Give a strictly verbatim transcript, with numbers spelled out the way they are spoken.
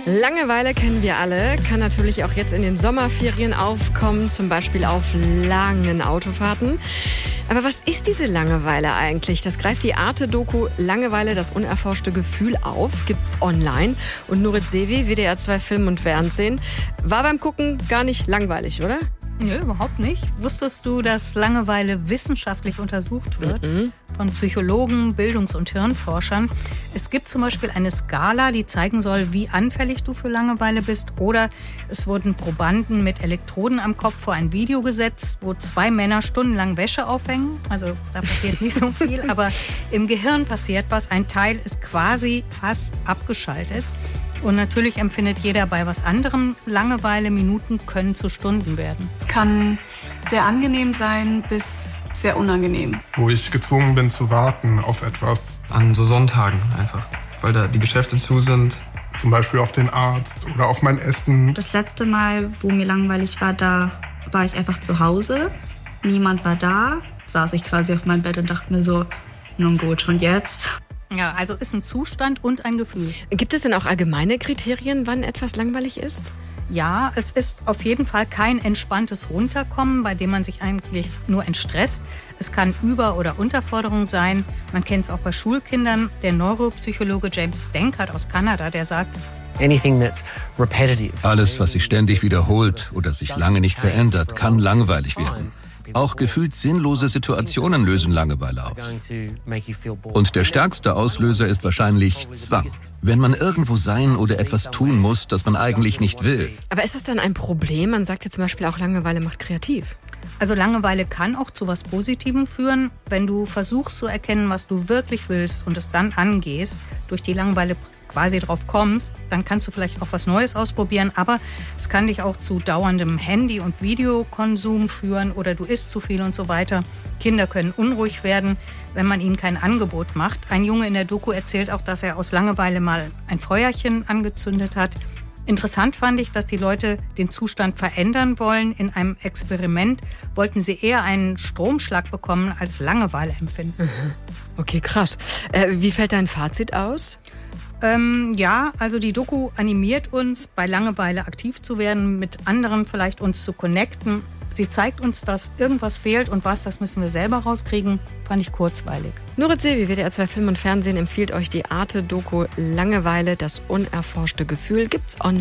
Langeweile kennen wir alle, kann natürlich auch jetzt in den Sommerferien aufkommen, zum Beispiel auf langen Autofahrten. Aber was ist diese Langeweile eigentlich? Das greift die Arte-Doku Langeweile, das unerforschte Gefühl auf, gibt's online. Und Nurit Sevi, W D R zwei Film und Fernsehen, war beim Gucken gar nicht langweilig, oder? Nö, überhaupt nicht. Wusstest du, dass Langeweile wissenschaftlich untersucht wird? Mhm. Von Psychologen, Bildungs- und Hirnforschern. Es gibt zum Beispiel eine Skala, die zeigen soll, wie anfällig du für Langeweile bist. Oder es wurden Probanden mit Elektroden am Kopf vor ein Video gesetzt, wo zwei Männer stundenlang Wäsche aufhängen. Also da passiert nicht so viel, aber im Gehirn passiert was. Ein Teil ist quasi fast abgeschaltet. Und natürlich empfindet jeder bei was anderem Langeweile. Minuten können zu Stunden werden. Es kann sehr angenehm sein bis sehr unangenehm. Wo ich gezwungen bin zu warten auf etwas. An so Sonntagen einfach, weil da die Geschäfte zu sind. Zum Beispiel auf den Arzt oder auf mein Essen. Das letzte Mal, wo mir langweilig war, da war ich einfach zu Hause. Niemand war da. Saß ich quasi auf meinem Bett und dachte mir so, nun gut, und jetzt? Ja, also ist ein Zustand und ein Gefühl. Gibt es denn auch allgemeine Kriterien, wann etwas langweilig ist? Ja, es ist auf jeden Fall kein entspanntes Runterkommen, bei dem man sich eigentlich nur entstresst. Es kann Über- oder Unterforderung sein. Man kennt es auch bei Schulkindern. Der Neuropsychologe James Denkert aus Kanada, der sagt, alles, was sich ständig wiederholt oder sich lange nicht verändert, kann langweilig werden. Auch gefühlt sinnlose Situationen lösen Langeweile aus. Und der stärkste Auslöser ist wahrscheinlich Zwang. Wenn man irgendwo sein oder etwas tun muss, das man eigentlich nicht will. Aber ist das dann ein Problem? Man sagt ja zum Beispiel auch, Langeweile macht kreativ. Also Langeweile kann auch zu was Positivem führen, wenn du versuchst zu erkennen, was du wirklich willst und es dann angehst, durch die Langeweile quasi drauf kommst, dann kannst du vielleicht auch was Neues ausprobieren, aber es kann dich auch zu dauerndem Handy- und Videokonsum führen oder du isst zu viel und so weiter. Kinder können unruhig werden, wenn man ihnen kein Angebot macht. Ein Junge in der Doku erzählt auch, dass er aus Langeweile mal ein Feuerchen angezündet hat. Interessant fand ich, dass die Leute den Zustand verändern wollen. In einem Experiment wollten sie eher einen Stromschlag bekommen als Langeweile empfinden. Okay, krass. Äh, wie fällt dein Fazit aus? Ähm, ja, also die Doku animiert uns, bei Langeweile aktiv zu werden, mit anderen vielleicht uns zu connecten. Sie zeigt uns, dass irgendwas fehlt und was, das müssen wir selber rauskriegen. Fand ich kurzweilig. Nurit Sevi, W D R zwei Film und Fernsehen, empfiehlt euch die Arte-Doku Langeweile, das unerforschte Gefühl. Gibt's online.